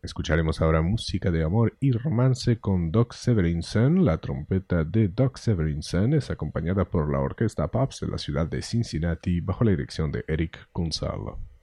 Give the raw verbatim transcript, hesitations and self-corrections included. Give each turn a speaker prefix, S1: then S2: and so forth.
S1: Escucharemos ahora música de amor y romance con Doc Severinsen. La trompeta de Doc Severinsen es acompañada por la Orquesta Pops de la ciudad de Cincinnati bajo la dirección de Eric Gonzalo.